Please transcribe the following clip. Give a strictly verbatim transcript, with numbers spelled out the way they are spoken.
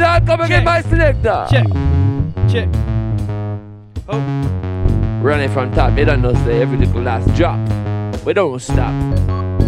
God, come again, my selector. Check. Check. Oh. Running from top, you don't know say every little last drop. We don't stop.